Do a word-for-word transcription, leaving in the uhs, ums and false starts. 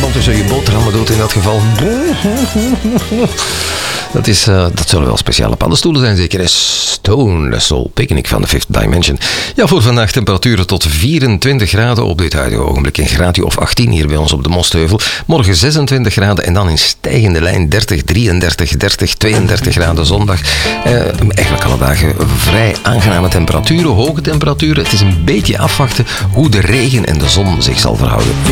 ondertussen je boterhammen doet in dat geval. Dat, is, uh, dat zullen wel speciale paddenstoelen zijn, zeker. Stone, the Soul Picnic van de Fifth Dimension. Ja, voor vandaag temperaturen tot vierentwintig graden op dit huidige ogenblik. Een graadje of achttien hier bij ons op de Mostheuvel. Morgen zesentwintig graden en dan in stijgende lijn dertig, drieëndertig, dertig, tweeëndertig graden zondag. Uh, eigenlijk alle dagen vrij aangename temperaturen, hoge temperaturen. Het is een beetje afwachten hoe de regen en de zon zich zal verhouden.